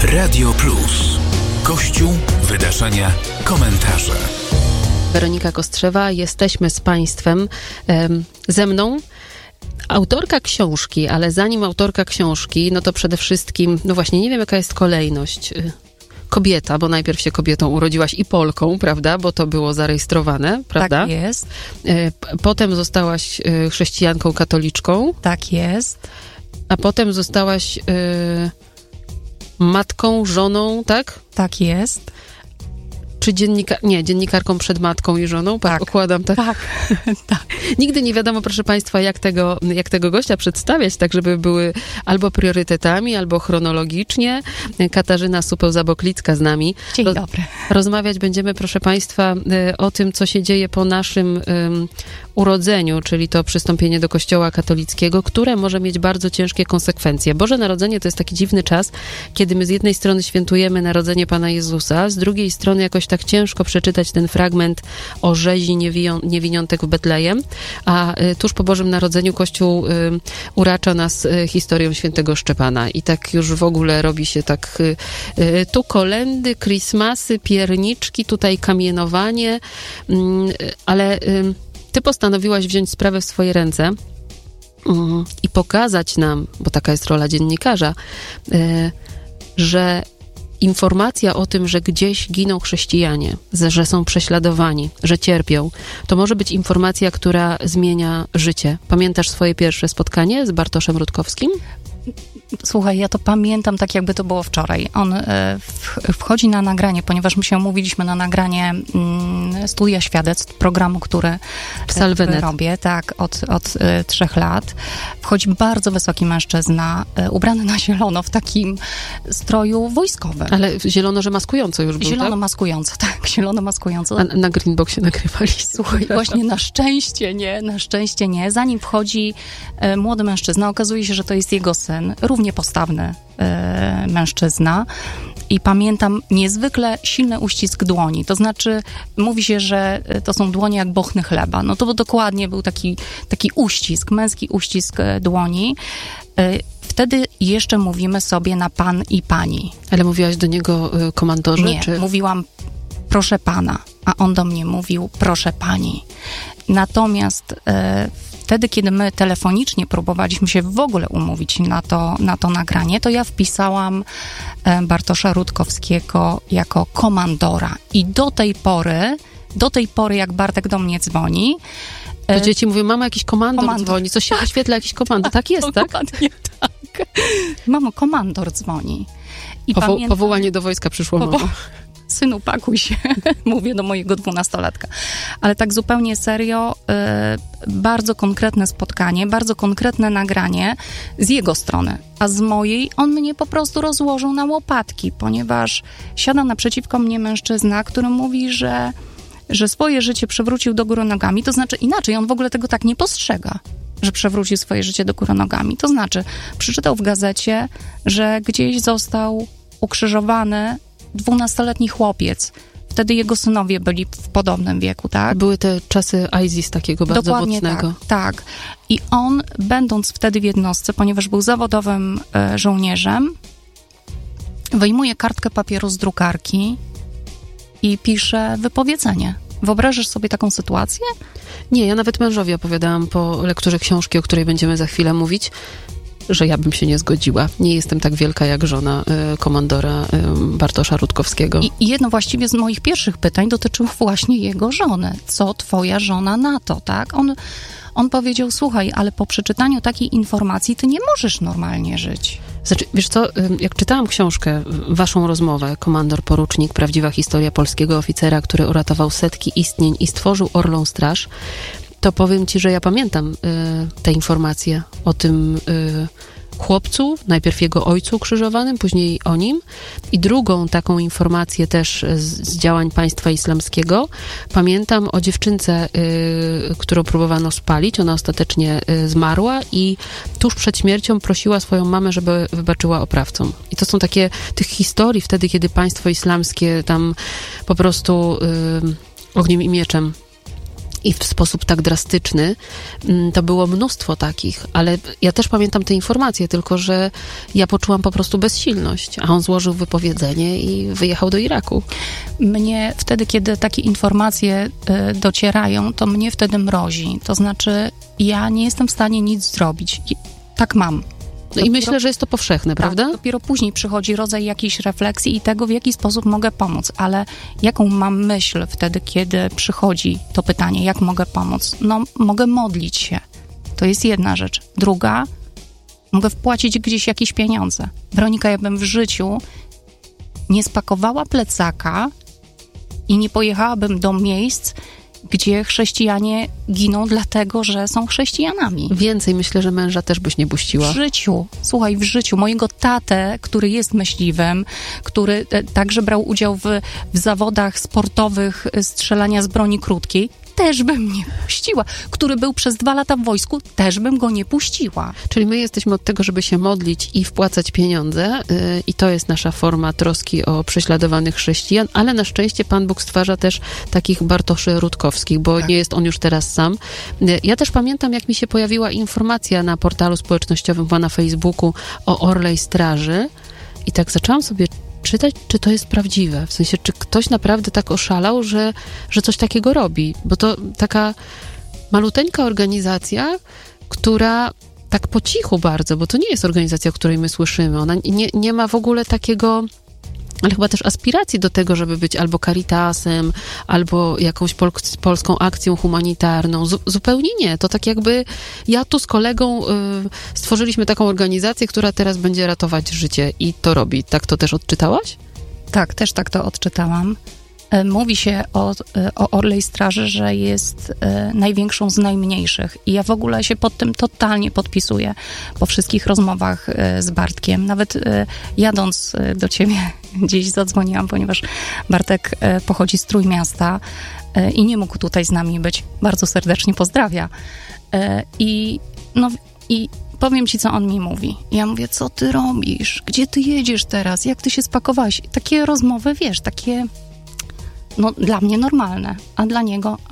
Radio Plus. Kościół, wydarzenia, komentarze. Weronika Kostrzewa, jesteśmy z Państwem. Ze mną autorka książki, ale zanim autorka książki, no to przede wszystkim, no właśnie, nie wiem jaka jest kolejność. Kobieta, bo najpierw się kobietą urodziłaś i Polką, prawda? Bo to było zarejestrowane, prawda? Tak jest. Potem zostałaś chrześcijanką katoliczką. Tak jest. A potem zostałaś matką, żoną, tak? Tak jest. Czy dziennikarką przed matką i żoną? Tak. Układam, tak? Tak. Tak. Nigdy nie wiadomo, proszę Państwa, jak tego gościa przedstawiać, tak żeby były albo priorytetami, albo chronologicznie. Katarzyna Supeł-Zaboklicka z nami. Dzień dobry. Rozmawiać będziemy, proszę Państwa, o tym, co się dzieje po naszym urodzeniu, czyli to przystąpienie do Kościoła katolickiego, które może mieć bardzo ciężkie konsekwencje. Boże Narodzenie to jest taki dziwny czas, kiedy my z jednej strony świętujemy Narodzenie Pana Jezusa, z drugiej strony jakoś tak ciężko przeczytać ten fragment o rzezi niewiniątek w Betlejem, a tuż po Bożym Narodzeniu Kościół uracza nas historią świętego Szczepana i tak już w ogóle robi się tak tu kolędy, Christmasy, pierniczki, tutaj kamienowanie, ale ty postanowiłaś wziąć sprawę w swoje ręce i pokazać nam, bo taka jest rola dziennikarza, że informacja o tym, że gdzieś giną chrześcijanie, że są prześladowani, że cierpią, to może być informacja, która zmienia życie. Pamiętasz swoje pierwsze spotkanie z Bartoszem Rutkowskim? Słuchaj, ja to pamiętam tak, jakby to było wczoraj. On wchodzi na nagranie, ponieważ my się umówiliśmy na nagranie studia świadectw, programu, który robię, tak, od 3 lat. Wchodzi bardzo wysoki mężczyzna, ubrany na zielono, w takim stroju wojskowym. Ale zielono, że maskująco już był, zielono tak? Maskująco, tak, zielono maskująco. Na Greenboxie nagrywaliście. Słuchaj, właśnie na szczęście nie. Zanim wchodzi młody mężczyzna, okazuje się, że to jest jego syn, równie postawny mężczyzna. I pamiętam niezwykle silny uścisk dłoni. To znaczy, mówi się, że to są dłonie jak bochny chleba. No to dokładnie był taki uścisk, męski uścisk dłoni. Wtedy jeszcze mówimy sobie na pan i pani. Ale mówiłaś do niego komandorze? Nie, czy... mówiłam proszę pana, a on do mnie mówił proszę pani. Natomiast wtedy, kiedy my telefonicznie próbowaliśmy się w ogóle umówić na to nagranie, to ja wpisałam Bartosza Rutkowskiego jako komandora. I do tej pory, jak Bartek do mnie dzwoni, to dzieci mówią, mama, jakiś komandor dzwoni, coś się wyświetla, jakiś komandor. Tak jest, tak? Dokładnie tak. Mamo, komandor dzwoni. I powołanie do wojska przyszło, mamo. Synu, pakuj się, mówię do mojego 12-latka. Ale tak zupełnie serio, bardzo konkretne spotkanie, bardzo konkretne nagranie z jego strony. A z mojej on mnie po prostu rozłożył na łopatki, ponieważ siada naprzeciwko mnie mężczyzna, który mówi, że swoje życie przewrócił do góry nogami. To znaczy inaczej, on w ogóle tego tak nie postrzega, że przewrócił swoje życie do góry nogami. To znaczy, przeczytał w gazecie, że gdzieś został ukrzyżowany 12-letni chłopiec. Wtedy jego synowie byli w podobnym wieku, tak? Były te czasy ISIS takiego bardzo dokładnie mocnego. Tak. I on, będąc wtedy w jednostce, ponieważ był zawodowym żołnierzem, wyjmuje kartkę papieru z drukarki i pisze wypowiedzenie. Wyobrażasz sobie taką sytuację? Nie, ja nawet mężowi opowiadałam po lekturze książki, o której będziemy za chwilę mówić, że ja bym się nie zgodziła. Nie jestem tak wielka jak żona komandora Bartosza Rutkowskiego. I jedno właściwie z moich pierwszych pytań dotyczyło właśnie jego żony. Co twoja żona na to, tak? On powiedział, słuchaj, ale po przeczytaniu takiej informacji ty nie możesz normalnie żyć. Znaczy, wiesz co, jak czytałam książkę, waszą rozmowę, Komandor Porucznik, prawdziwa historia polskiego oficera, który uratował setki istnień i stworzył Orlą Straż, to powiem ci, że ja pamiętam te informacje o tym chłopcu, najpierw jego ojcu ukrzyżowanym, później o nim. I drugą taką informację też z działań państwa islamskiego. Pamiętam o dziewczynce, którą próbowano spalić. Ona ostatecznie zmarła i tuż przed śmiercią prosiła swoją mamę, żeby wybaczyła oprawcom. I to są takie tych historii wtedy, kiedy państwo islamskie tam po prostu ogniem i mieczem i w sposób tak drastyczny, to było mnóstwo takich, ale ja też pamiętam te informacje, tylko że ja poczułam po prostu bezsilność, a on złożył wypowiedzenie i wyjechał do Iraku. Mnie wtedy, kiedy takie informacje docierają, to mnie wtedy mrozi. To znaczy, ja nie jestem w stanie nic zrobić. Tak mam. No i myślę, że jest to powszechne, prawda? Tak, dopiero później przychodzi rodzaj jakiejś refleksji i tego, w jaki sposób mogę pomóc. Ale jaką mam myśl wtedy, kiedy przychodzi to pytanie, jak mogę pomóc? No, mogę modlić się. To jest jedna rzecz. Druga, mogę wpłacić gdzieś jakieś pieniądze. Weronika, ja bym w życiu nie spakowała plecaka i nie pojechałabym do miejsc, gdzie chrześcijanie giną dlatego, że są chrześcijanami. Więcej myślę, że męża też byś nie puściła. W życiu. Słuchaj, w życiu. Mojego tatę, który jest myśliwym, który także brał udział w zawodach sportowych strzelania z broni krótkiej, też bym nie puściła. Który był przez 2 lata w wojsku, też bym go nie puściła. Czyli my jesteśmy od tego, żeby się modlić i wpłacać pieniądze i to jest nasza forma troski o prześladowanych chrześcijan, ale na szczęście Pan Bóg stwarza też takich Bartoszy Rutkowskich, bo nie jest on już teraz sam. Ja też pamiętam, jak mi się pojawiła informacja na portalu społecznościowym, na Facebooku o Orlej Straży i tak zaczęłam sobie czytać, czy to jest prawdziwe. W sensie, czy ktoś naprawdę tak oszalał, że coś takiego robi. Bo to taka maluteńka organizacja, która tak po cichu bardzo, bo to nie jest organizacja, o której my słyszymy. Ona nie ma w ogóle takiego, ale chyba też aspiracji do tego, żeby być albo Caritasem, albo jakąś polską akcją humanitarną. Zupełnie nie. To tak jakby ja tu z kolegą stworzyliśmy taką organizację, która teraz będzie ratować życie i to robi. Tak to też odczytałaś? Tak, też tak to odczytałam. Mówi się o Orlej Straży, że jest największą z najmniejszych. I ja w ogóle się pod tym totalnie podpisuję po wszystkich rozmowach z Bartkiem. Nawet jadąc do ciebie gdzieś zadzwoniłam, ponieważ Bartek pochodzi z Trójmiasta i nie mógł tutaj z nami być. Bardzo serdecznie pozdrawia. I powiem ci, co on mi mówi. Ja mówię, co ty robisz? Gdzie ty jedziesz teraz? Jak ty się spakowałaś? Takie rozmowy, wiesz, takie... No, dla mnie normalne, a dla niego